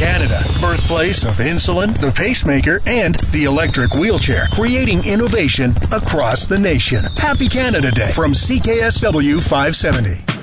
Canada, birthplace of insulin, the pacemaker, and the electric wheelchair, creating innovation across the nation. Happy Canada Day from CKSW 570.